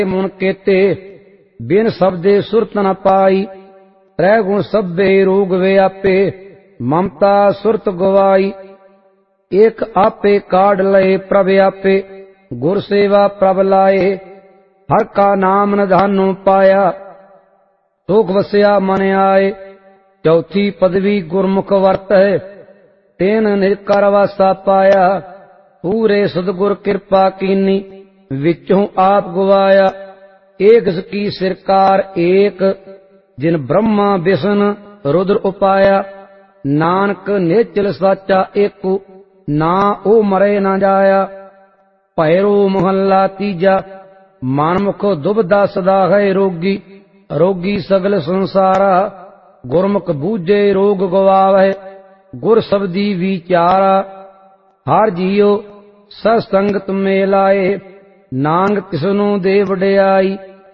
मुन केते बिन शब्दे सुरत न पाई। त्रै गुण सभे रोग व्यापे ममता सुरत गवाई। एक आपे काढ़ लए प्रभ आपे गुर सेवा प्रभ लाए। हर का नाम निधानो पाया सुख वस्या मन आए। चौथी पदवी गुरमुख वर्त है तेन निकर वासा पाया। पूरे सदगुर कृपा कीनी विचों आप गवाया। एक की सिरकार एक जिन ब्रह्मा विष्णु रुद्र उपाया। नानक निश्चल साचा एकु ना ओ मरे ना जाया। भैरो मोहल्ला तीजा मानमुख दुबदा सदा है रोगी। रोगी सगल संसारा गुरमुख बूझे रोग गवावै। गुर शब्दी विचारा हर जियो सत्संगत में लाए। नांग तिसनु दे वडियाई।